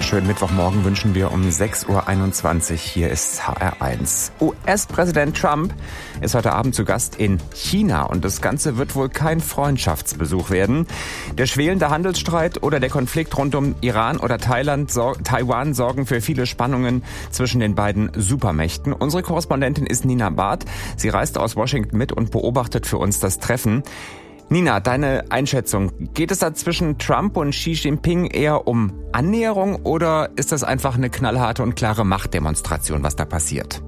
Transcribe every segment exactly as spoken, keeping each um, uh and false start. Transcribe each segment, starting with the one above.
wunderschönen Mittwochmorgen wünschen wir um sechs Uhr einundzwanzig. Hier ist H R eins. U S-Präsident Trump ist heute Abend zu Gast in China und das Ganze wird wohl kein Freundschaftsbesuch werden. Der schwelende Handelsstreit oder der Konflikt rund um Iran oder Thailand, so, Taiwan sorgen für viele Spannungen zwischen den beiden Supermächten. Unsere Korrespondentin ist Nina Barth. Sie reist aus Washington mit und beobachtet für uns das Treffen. Nina, deine Einschätzung, geht es da zwischen Trump und Xi Jinping eher um Annäherung oder ist das einfach eine knallharte und klare Machtdemonstration, was da passiert?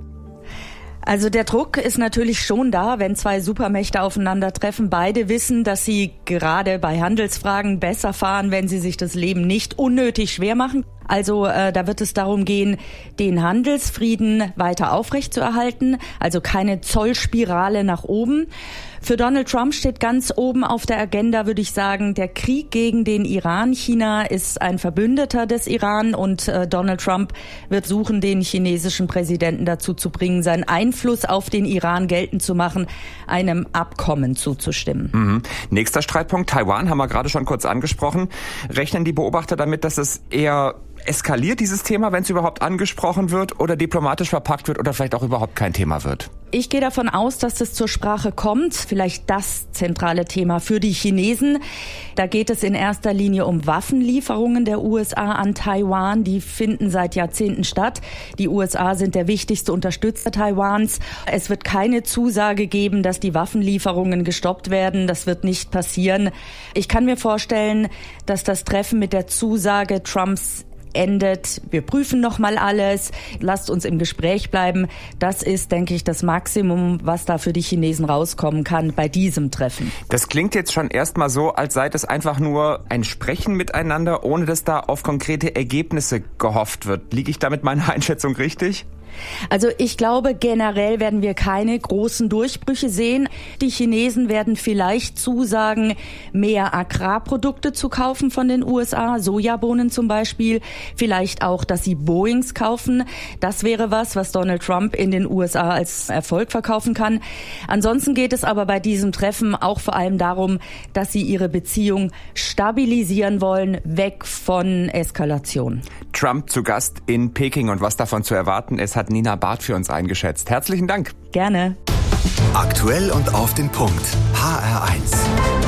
Also der Druck ist natürlich schon da, wenn zwei Supermächte aufeinandertreffen. Beide wissen, dass sie gerade bei Handelsfragen besser fahren, wenn sie sich das Leben nicht unnötig schwer machen. Also äh, da wird es darum gehen, den Handelsfrieden weiter aufrechtzuerhalten, also keine Zollspirale nach oben. Für Donald Trump steht ganz oben auf der Agenda, würde ich sagen, der Krieg gegen den Iran. China ist ein Verbündeter des Iran und äh, Donald Trump wird suchen, den chinesischen Präsidenten dazu zu bringen, seinen Einfluss auf den Iran geltend zu machen, einem Abkommen zuzustimmen. Mhm. Nächster Streitpunkt, Taiwan, haben wir gerade schon kurz angesprochen. Rechnen die Beobachter damit, dass es eher eskaliert, dieses Thema, wenn es überhaupt angesprochen wird oder diplomatisch verpackt wird oder vielleicht auch überhaupt kein Thema wird? Ich gehe davon aus, dass es zur Sprache kommt. Vielleicht das zentrale Thema für die Chinesen. Da geht es in erster Linie um Waffenlieferungen der U S A an Taiwan. Die finden seit Jahrzehnten statt. Die U S A sind der wichtigste Unterstützer Taiwans. Es wird keine Zusage geben, dass die Waffenlieferungen gestoppt werden. Das wird nicht passieren. Ich kann mir vorstellen, dass das Treffen mit der Zusage Trumps endet. Wir prüfen noch mal alles. Lasst uns im Gespräch bleiben. Das ist, denke ich, das Maximum, was da für die Chinesen rauskommen kann bei diesem Treffen. Das klingt jetzt schon erstmal so, als sei das einfach nur ein Sprechen miteinander, ohne dass da auf konkrete Ergebnisse gehofft wird. Liege ich da mit meiner Einschätzung richtig? Also ich glaube, generell werden wir keine großen Durchbrüche sehen. Die Chinesen werden vielleicht zusagen, mehr Agrarprodukte zu kaufen von den U S A, Sojabohnen zum Beispiel. Vielleicht auch, dass sie Boeings kaufen. Das wäre was, was Donald Trump in den U S A als Erfolg verkaufen kann. Ansonsten geht es aber bei diesem Treffen auch vor allem darum, dass sie ihre Beziehung stabilisieren wollen, weg von Eskalation. Trump zu Gast in Peking und was davon zu erwarten ist, hat Nina Barth für uns eingeschätzt. Herzlichen Dank. Gerne. Aktuell und auf den Punkt. H R eins.